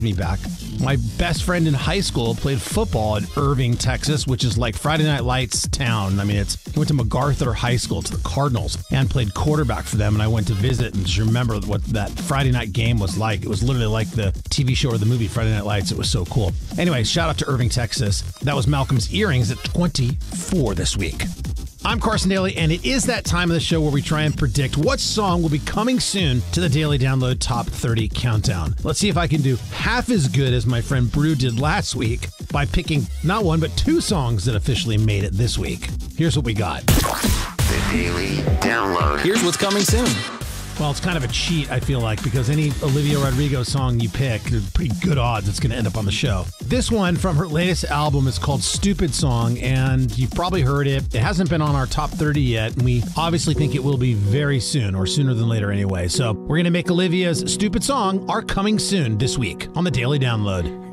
me back. My best friend in high school played football in Irving, Texas, which is like Friday Night Lights town. I mean, he went to MacArthur High School, to the Cardinals, and played quarterback for them. And I went to visit and just remember what that Friday night game was like. It was literally like the TV show or the movie Friday Night Lights. It was so cool. Anyway, shout out to Irving, Texas. That was Malcolm's Earrings at 24 this week. I'm Carson Daly, and it is that time of the show where we try and predict what song will be coming soon to the Daily Download Top 30 Countdown. Let's see if I can do half as good as my friend Brew did last week by picking not one, but two songs that officially made it this week. Here's what we got. The Daily Download. Here's what's coming soon. Well, it's kind of a cheat, I feel like, because any Olivia Rodrigo song you pick, there's pretty good odds it's going to end up on the show. This one from her latest album is called Stupid Song, and you've probably heard it. It hasn't been on our top 30 yet, and we obviously think it will be very soon, or sooner than later anyway. So we're going to make Olivia's Stupid Song our coming soon this week on the Daily Download.